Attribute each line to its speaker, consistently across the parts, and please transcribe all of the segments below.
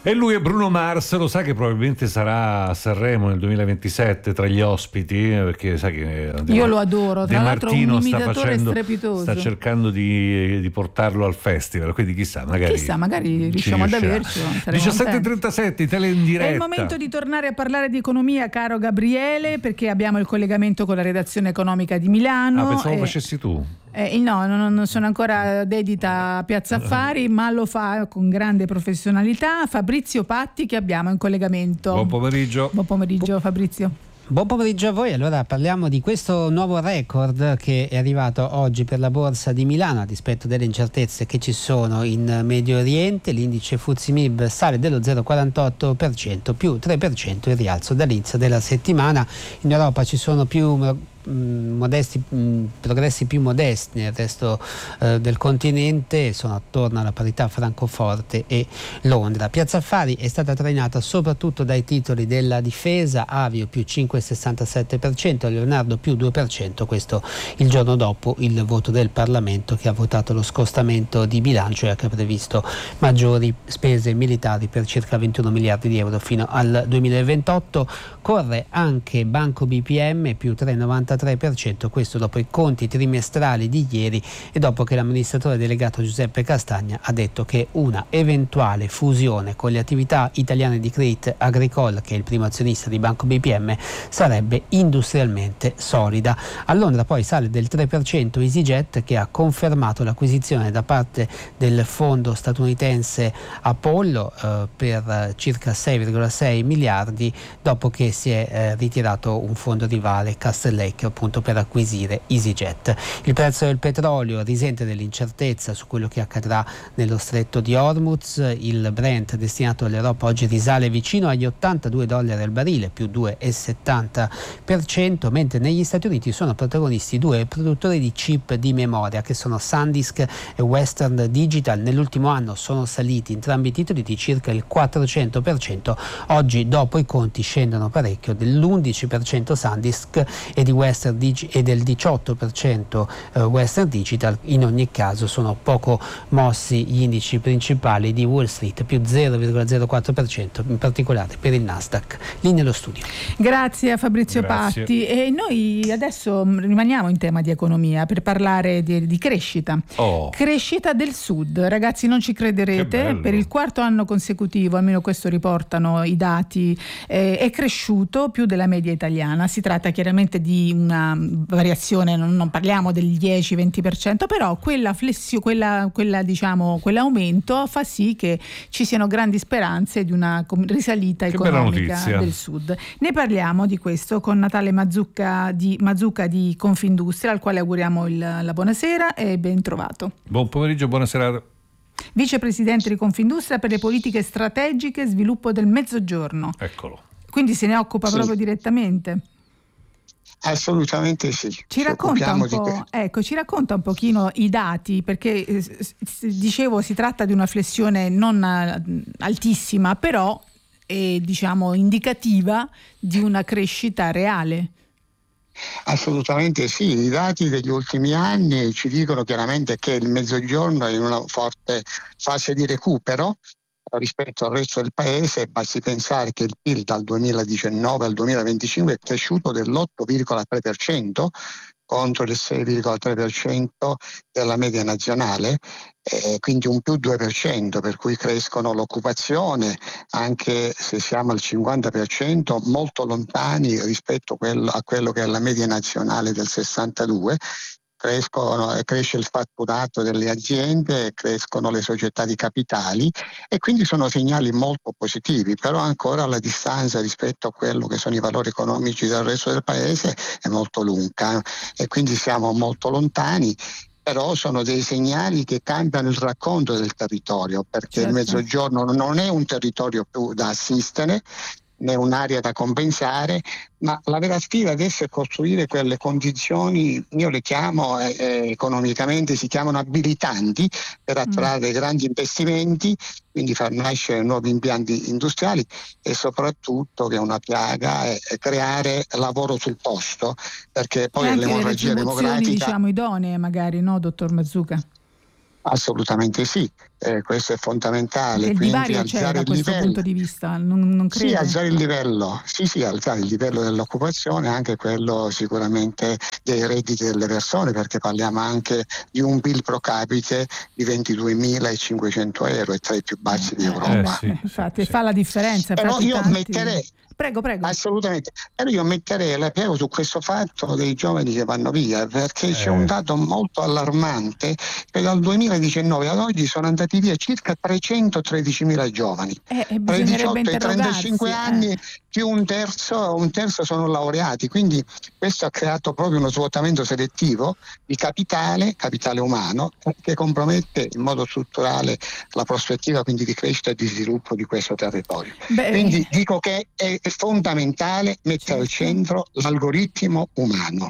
Speaker 1: E lui è Bruno Mars, lo sa che probabilmente sarà a Sanremo nel 2027 tra gli ospiti, perché sai che
Speaker 2: io lo adoro, tra
Speaker 1: De
Speaker 2: l'altro
Speaker 1: Martino
Speaker 2: un imitatore
Speaker 1: sta
Speaker 2: strepitoso.
Speaker 1: cercando di portarlo al festival, quindi chissà, magari
Speaker 2: riusciamo ad avercelo.
Speaker 1: 17:37, Italia in diretta.
Speaker 2: È il momento di tornare a parlare di economia, caro Gabriele, perché abbiamo il collegamento con la redazione economica di Milano.
Speaker 1: Pensavo facessi tu.
Speaker 2: No, non sono ancora dedita a Piazza Affari, ma lo fa con grande professionalità Fabrizio Patti, che abbiamo in collegamento.
Speaker 1: Buon pomeriggio.
Speaker 2: Buon pomeriggio, Fabrizio.
Speaker 3: Buon pomeriggio a voi. Allora parliamo di questo nuovo record che è arrivato oggi per la borsa di Milano a dispetto delle incertezze che ci sono in Medio Oriente. L'indice FTSE MIB sale dello 0,48%, più 3% il rialzo dall'inizio della settimana. In Europa ci sono progressi più modesti nel resto del continente, sono attorno alla parità Francoforte e Londra. Piazza Affari è stata trainata soprattutto dai titoli della difesa, Avio più 5,67%, Leonardo più 2%, questo il giorno dopo il voto del Parlamento che ha votato lo scostamento di bilancio e che ha previsto maggiori spese militari per circa 21 miliardi di euro fino al 2028. Corre anche Banco BPM più 3,93%, questo dopo i conti trimestrali di ieri e dopo che l'amministratore delegato Giuseppe Castagna ha detto che una eventuale fusione con le attività italiane di Crédit Agricole, che è il primo azionista di Banco BPM, sarebbe industrialmente solida. A Londra poi sale del 3% EasyJet, che ha confermato l'acquisizione da parte del fondo statunitense Apollo per circa 6,6 miliardi dopo che si è ritirato un fondo rivale, Castle Lake, appunto per acquisire EasyJet. Il prezzo del petrolio risente dell'incertezza su quello che accadrà nello stretto di Hormuz. Il Brent destinato all'Europa oggi risale vicino agli $82 al barile, più 2,70%, mentre negli Stati Uniti sono protagonisti due produttori di chip di memoria che sono SanDisk e Western Digital. Nell'ultimo anno sono saliti entrambi i titoli di circa il 400%, oggi dopo i conti scendono parecchio, dell'11% SanDisk e del 18% Western Digital. In ogni caso sono poco mossi gli indici principali di Wall Street, più 0,04%, in particolare per il Nasdaq. Lì nello studio.
Speaker 2: Grazie a Fabrizio Patti. E noi adesso rimaniamo in tema di economia per parlare di crescita. Crescita del Sud, ragazzi, non ci crederete, per il quarto anno consecutivo, almeno questo riportano i dati, è cresciuto più della media italiana. Si tratta chiaramente di una variazione, non parliamo del 10-20%, però quell'aumento fa sì che ci siano grandi speranze di una risalita economica del Sud. Ne parliamo di questo con Natale Mazzucca di Confindustria, al quale auguriamo la buonasera e ben trovato.
Speaker 1: Buon pomeriggio, buonasera.
Speaker 2: Vicepresidente di Confindustria per le politiche strategiche e sviluppo del Mezzogiorno.
Speaker 1: Eccolo.
Speaker 2: Quindi se ne occupa proprio direttamente.
Speaker 4: Assolutamente sì.
Speaker 2: Ci racconta un pochino i dati, perché dicevo si tratta di una flessione non altissima, però è indicativa di una crescita reale.
Speaker 4: Assolutamente sì, i dati degli ultimi anni ci dicono chiaramente che il Mezzogiorno è in una forte fase di recupero rispetto al resto del paese. Basti pensare che il PIL dal 2019 al 2025 è cresciuto dell'8,3% contro il 6,3% della media nazionale, quindi un più 2%, per cui crescono l'occupazione, anche se siamo al 50%, molto lontani rispetto a quello che è la media nazionale del 62%. Cresce il fatturato delle aziende, crescono le società di capitali e quindi sono segnali molto positivi, però ancora la distanza rispetto a quello che sono i valori economici del resto del paese è molto lunga e quindi siamo molto lontani. Però sono dei segnali che cambiano il racconto del territorio, perché il Mezzogiorno non è un territorio più da assistere, né un'area da compensare, ma la vera sfida adesso è costruire quelle condizioni, io le chiamo economicamente si chiamano abilitanti, per attrarre grandi investimenti, quindi far nascere nuovi impianti industriali e soprattutto, che è una piaga, è creare lavoro sul posto, perché poi l'emorragia demografica
Speaker 2: idonee magari, no, dottor Mazzucca?
Speaker 4: Assolutamente sì, questo è fondamentale.
Speaker 2: Il
Speaker 4: quindi
Speaker 2: divario c'è da questo punto di vista, non crede?
Speaker 4: Sì, alzare il livello, alzare il livello dell'occupazione, anche quello sicuramente dei redditi delle persone, perché parliamo anche di un PIL pro capite di 22.500 euro, è tra i più bassi di Europa.
Speaker 2: Infatti fa la differenza.
Speaker 4: Però io metterei...
Speaker 2: Prego.
Speaker 4: Assolutamente. Però io metterei la piega su questo fatto dei giovani che vanno via, perché c'è un dato molto allarmante, che dal 2019 ad oggi sono andati via circa 313.000 giovani. Tra i 18 e i 35 anni più un terzo sono laureati, quindi questo ha creato proprio uno svuotamento selettivo di capitale umano, che compromette in modo strutturale la prospettiva quindi di crescita e di sviluppo di questo territorio. Quindi dico che è fondamentale mettere al centro l'algoritmo umano.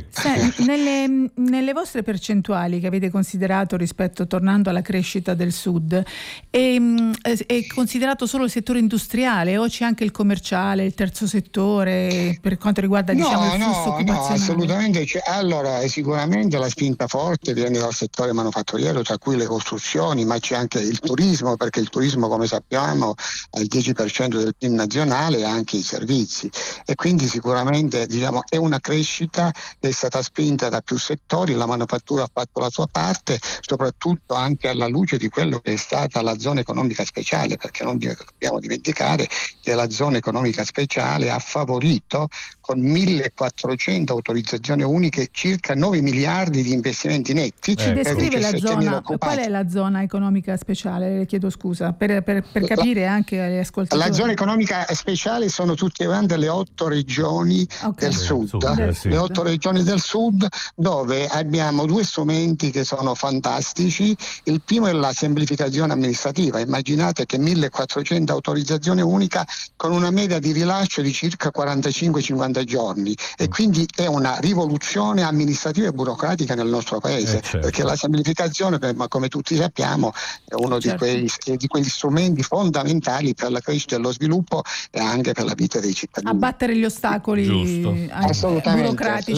Speaker 2: Nelle vostre percentuali che avete considerato rispetto, tornando alla crescita del Sud, è considerato solo il settore industriale o c'è anche il commerciale, il terzo settore per quanto riguarda il flusso occupazionale?
Speaker 4: No, assolutamente. Allora, sicuramente la spinta forte viene dal settore manufatturiero, tra cui le costruzioni, ma c'è anche il turismo, perché il turismo, come sappiamo, è il 10% del PIL nazionale, e anche i servizi, e quindi sicuramente è una crescita che è stata spinta da più settori. La manifattura ha fatto la sua parte, soprattutto anche alla luce di quello che è stata la zona economica speciale, perché non dobbiamo dimenticare che la zona economica speciale ha favorito con 1.400 autorizzazioni uniche circa 9 miliardi di investimenti netti.
Speaker 2: Ci descrive la zona, qual è la zona economica speciale? Le chiedo scusa, per capire anche agli ascoltatori.
Speaker 4: La zona economica speciale sono tutte quante le 8 regioni del sud. Le 8 regioni del sud, dove abbiamo 2 strumenti che sono fantastici. Il primo è la semplificazione amministrativa. Immaginate che 1.400 autorizzazioni unica con una media di rilascio di circa 45-50 giorni, e quindi è una rivoluzione amministrativa e burocratica nel nostro paese, perché la semplificazione, come tutti sappiamo, è uno di quegli strumenti fondamentali per la crescita e lo sviluppo e anche per la vita dei cittadini.
Speaker 2: Abbattere gli ostacoli burocratici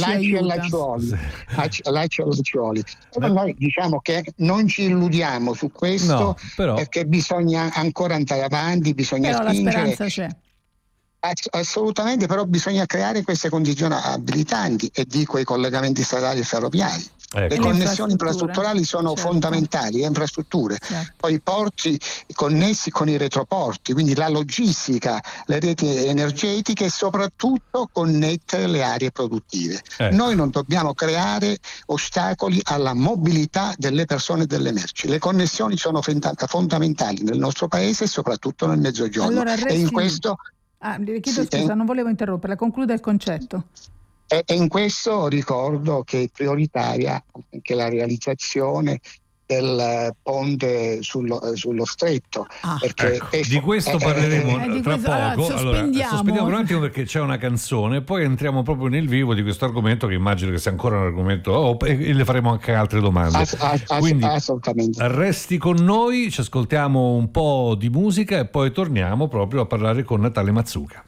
Speaker 4: lacci e lacciuoli. Però noi diciamo che non ci illudiamo su questo, perché bisogna ancora andare avanti, bisogna spingere.
Speaker 2: La speranza c'è.
Speaker 4: Assolutamente, però bisogna creare queste condizioni abilitanti, e dico i collegamenti stradali e ferroviari. Le connessioni infrastrutturali sono fondamentali, le infrastrutture, poi i porti connessi con i retroporti, quindi la logistica, le reti energetiche e soprattutto connettere le aree produttive. Noi non dobbiamo creare ostacoli alla mobilità delle persone e delle merci. Le connessioni sono fondamentali nel nostro paese e soprattutto nel Mezzogiorno.
Speaker 2: E in questo le chiedo scusa, non volevo interromperla, concluda il concetto.
Speaker 4: E in questo ricordo che è prioritaria anche la realizzazione del ponte sullo stretto, perché
Speaker 1: di questo parleremo tra poco. Sospendiamo un attimo, perché c'è una canzone, poi entriamo proprio nel vivo di questo argomento, che immagino che sia ancora un argomento e le faremo anche altre domande. Quindi
Speaker 4: assolutamente
Speaker 1: resti con noi, ci ascoltiamo un po' di musica e poi torniamo proprio a parlare con Natale Mazzuca.